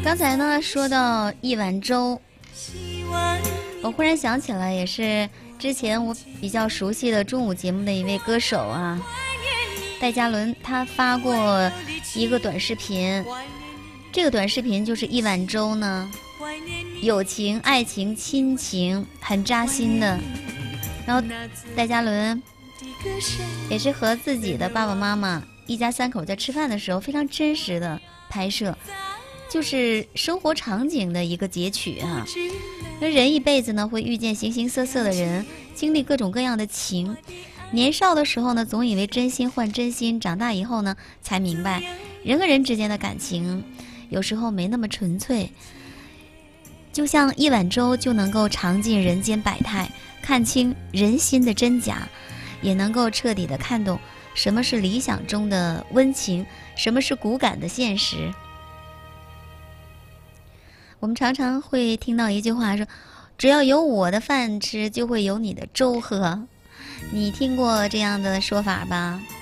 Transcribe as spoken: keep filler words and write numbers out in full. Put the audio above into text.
刚才呢说到一碗粥，我忽然想起来，也是之前我比较熟悉的中午节目的一位歌手啊，戴嘉伦，他发过一个短视频，这个短视频就是一碗粥呢，友情、爱情、亲情，很扎心的。然后戴嘉伦也是和自己的爸爸妈妈一家三口在吃饭的时候，非常真实的拍摄，就是生活场景的一个截取啊。那人一辈子呢，会遇见形形色色的人，经历各种各样的情。年少的时候呢，总以为真心换真心，长大以后呢，才明白人和人之间的感情有时候没那么纯粹。就像一碗粥就能够尝尽人间百态，看清人心的真假，也能够彻底的看懂什么是理想中的温情，什么是骨感的现实。我们常常会听到一句话说，只要有我的饭吃，就会有你的粥喝。你听过这样的说法吧？